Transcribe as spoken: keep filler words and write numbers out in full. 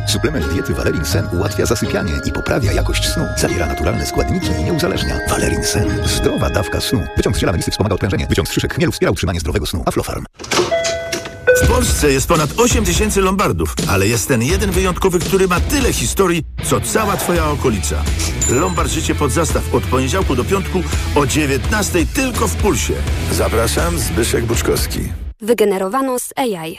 Suplement diety Valerin Sen ułatwia zasypianie i poprawia jakość snu. Zawiera naturalne składniki i nie uzależnia. Valerin Sen. Zdrowa dawka snu. Wyciąg z ziela melisy wspomaga odprężenie. Wyciąg z szyszek chmielu wspiera utrzymanie zdrowego snu. Aflofarm. W Polsce jest ponad osiem tysięcy lombardów, ale jest ten jeden wyjątkowy, który ma tyle historii, co cała twoja okolica. Lombard Życie pod zastaw od poniedziałku do piątku o dziewiętnastej tylko w Pulsie. Zapraszam, Zbyszek Buczkowski. Wygenerowano z A I.